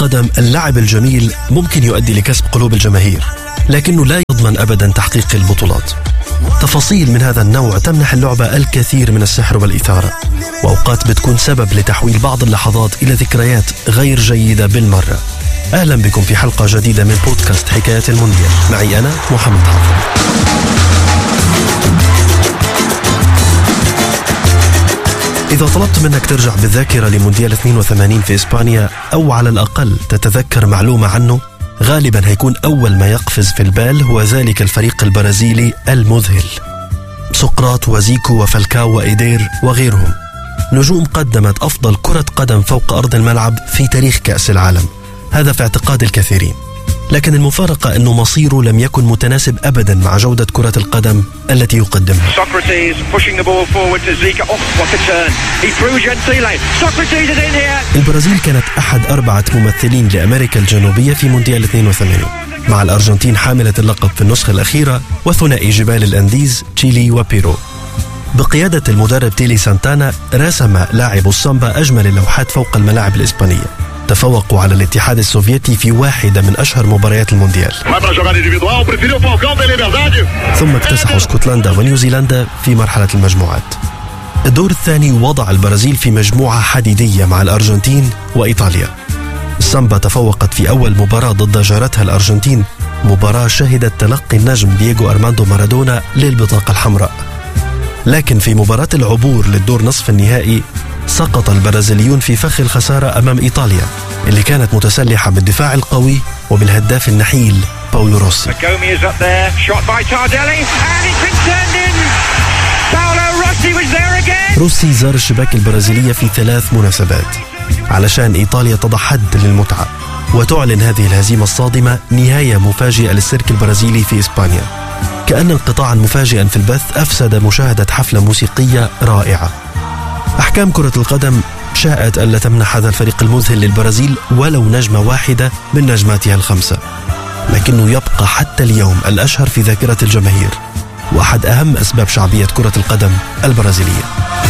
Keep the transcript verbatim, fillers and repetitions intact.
القدم اللعب الجميل ممكن يؤدي لكسب قلوب الجماهير، لكنه لا يضمن أبدا تحقيق البطولات. تفاصيل من هذا النوع تمنح اللعبة الكثير من السحر والإثارة، وأوقات بتكون سبب لتحويل بعض اللحظات إلى ذكريات غير جيدة بالمرة. أهلا بكم في حلقة جديدة من بودكاست حكاية المونديال، معي أنا محمد حافظ. إذا طلبت منك ترجع بالذاكرة لمونديال اثنين وثمانين في إسبانيا، أو على الأقل تتذكر معلومة عنه، غالبا هيكون أول ما يقفز في البال هو ذلك الفريق البرازيلي المذهل. سقراط وزيكو وفالكاو وإيدير وغيرهم، نجوم قدمت أفضل كرة قدم فوق أرض الملعب في تاريخ كأس العالم، هذا في اعتقاد الكثيرين. لكن المفارقة أنه مصيره لم يكن متناسب أبدا مع جودة كرة القدم التي يقدمها. البرازيل كانت أحد أربعة ممثلين لأمريكا الجنوبية في مونديال اثنين وثمانين، مع الأرجنتين حاملة اللقب في النسخة الأخيرة، وثنائي جبال الأنديز تشيلي وبيرو. بقيادة المدرب تيلي سانتانا رسم لاعب السامبا أجمل اللوحات فوق الملاعب الإسبانية، تفوقوا على الاتحاد السوفيتي في واحدة من أشهر مباريات المونديال، ثم اكتسحوا اسكتلندا ونيوزيلندا في مرحلة المجموعات. الدور الثاني وضع البرازيل في مجموعة حديدية مع الأرجنتين وإيطاليا. السامبا تفوقت في أول مباراة ضد جارتها الأرجنتين، مباراة شهدت تلقي النجم دييغو أرماندو مارادونا للبطاقة الحمراء. لكن في مباراة العبور للدور نصف النهائي سقط البرازيليون في فخ الخسارة أمام إيطاليا، اللي كانت متسلحة بالدفاع القوي وبالهداف النحيل باولو روسي. روسي زار الشباك البرازيلية في ثلاث مناسبات علشان إيطاليا تضع حد للمتعة وتعلن هذه الهزيمة الصادمة نهاية مفاجئة للسيرك البرازيلي في إسبانيا. كأن انقطاعا مفاجئا في البث أفسد مشاهدة حفلة موسيقية رائعة. أحكام كرة القدم شاءت ألا تمنح هذا الفريق المذهل للبرازيل ولو نجمة واحدة من نجماتها الخمسة، لكنه يبقى حتى اليوم الأشهر في ذاكرة الجماهير، وأحد أهم أسباب شعبية كرة القدم البرازيلية.